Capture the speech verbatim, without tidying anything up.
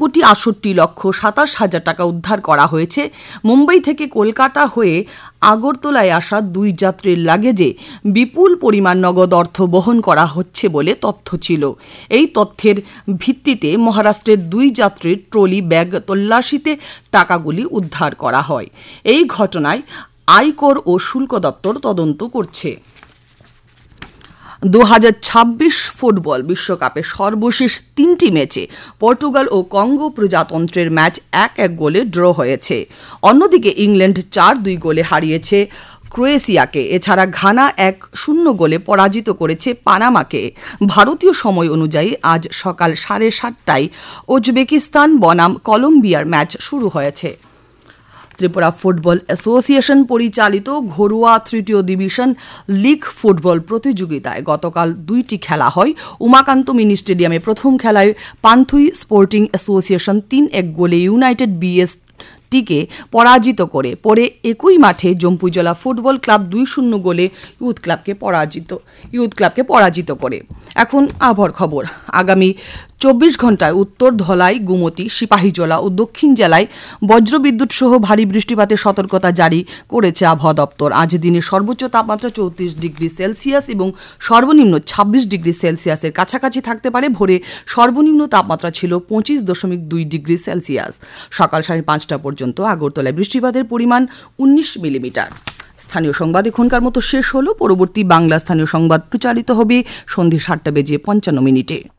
কোটি আটষট্টি লক্ষ সাতাশ হাজার টাকা উদ্ধার করা হয়েছে। মুম্বাই থেকে কলকাতা হয়ে আগরতলায় আসা দুই যাত্রীর লাগেজে বিপুল পরিমাণ নগদ অর্থ বহন করা হচ্ছে বলে তথ্য ছিল। এই তথ্যের ভিত্তিতে মহারাষ্ট্রের দুই যাত্রীর ট্রলি ব্যাগ তল্লাশিতে টাকাগুলি উদ্ধার করা হয়। এই ঘটনায় আয়কর ও শুল্ক দপ্তর তদন্ত করছে। দু হাজার ছাব্বিশ ফুটবল বিশ্বকাপে সর্বশেষ তিনটি ম্যাচে পর্তুগাল ও কঙ্গো প্রজাতন্ত্রের ম্যাচ এক এক গোলে ড্র হয়েছে। অন্যদিকে ইংল্যান্ড চার দুই গোলে হারিয়েছে ক্রোয়েশিয়াকে। এছাড়া ঘানা এক শূন্য গোলে পরাজিত করেছে পানামাকে। ভারতীয় সময় অনুযায়ী আজ সকাল সাড়ে সাতটায় উজবেকিস্তান বনাম কলম্বিয়ার ম্যাচ শুরু হয়েছে। ত্রিপুরা ফুটবল অ্যাসোসিয়েশন পরিচালিত ঘরোয়া তৃতীয় ডিভিশন লিগ ফুটবল প্রতিযোগিতায় গতকাল দুইটি খেলা হয়। উমাকান্ত মিনি স্টেডিয়ামে প্রথম খেলায় পান্থুই স্পোর্টিং অ্যাসোসিয়েশন তিন এক গোলে ইউনাইটেড বিএস টিকে পরাজিত করে। পরে একই মাঠে জম্পুজলা ফুটবল ক্লাব দুই শূন্য গোলে ইউথ ক্লাবকে পরাজিত ইউথ ক্লাবকে পরাজিত করে। এখন আবহাওয়ার খবর। আগামী চব্বিশ ঘন্টায় উত্তর ধলাই, গুমতি, সিপাহীজলা ও দক্ষিণ জেলায় বজ্রবিদ্যুৎ সহ ভারী বৃষ্টিপাতের সতর্কতা জারি করেছে আবহাওয়া দপ্তর। আজ দিনের সর্বোচ্চ তাপমাত্রা চৌত্রিশ ডিগ্রি সেলসিয়াস এবং সর্বনিম্ন ছাব্বিশ ডিগ্রি সেলসিয়াসের কাছাকাছি থাকতে পারে। ভোরে সর্বনিম্ন তাপমাত্রা ছিল পঁচিশ দশমিক দুই ডিগ্রি সেলসিয়াস। সকাল সাড়ে পাঁচটা পর্যন্ত আগরতলায় বৃষ্টিপাতের পরিমাণ উনিশ মিলিমিটার। স্থানীয় সংবাদ এখনকার মতো শেষ হলো। পরবর্তী বাংলা স্থানীয় সংবাদ প্রচারিত হবে সন্ধ্যে সাতটা বেজে পঞ্চান্ন মিনিটে।